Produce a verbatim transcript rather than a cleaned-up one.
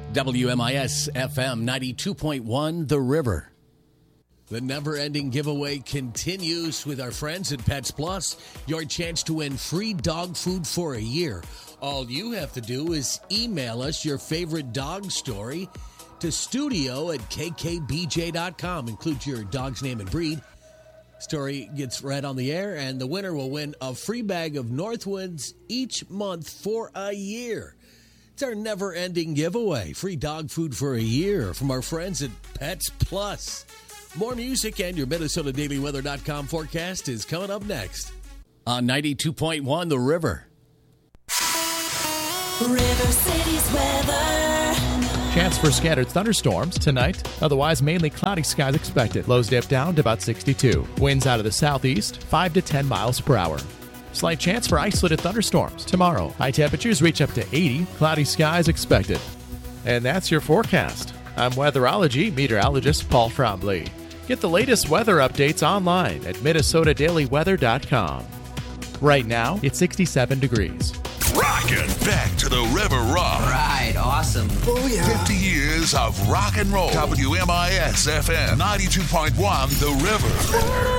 W M I S F M ninety-two point one, The River. The never-ending giveaway continues with our friends at Pets Plus. Your chance to win free dog food for a year. All you have to do is email us your favorite dog story to studio at k k b j dot com. Include your dog's name and breed. Story gets read on the air, and the winner will win a free bag of Northwoods each month for a year. It's our never-ending giveaway. Free dog food for a year from our friends at Pets Plus. More music and your Minnesota Daily Weather dot com forecast is coming up next on ninety-two point one The River. River City's weather. Chance for scattered thunderstorms tonight. Otherwise, mainly cloudy skies expected. Lows dip down to about sixty-two. Winds out of the southeast, five to ten miles per hour. Slight chance for isolated thunderstorms tomorrow. High temperatures reach up to eighty. Cloudy skies expected. And that's your forecast. I'm weatherology meteorologist Paul Trombley. Get the latest weather updates online at Minnesota Daily Weather dot com. Right now, it's sixty-seven degrees. Rockin' back to the River Rock. Right, awesome. Oh, yeah. fifty years of rock and roll. W M I S F M ninety-two point one, The River.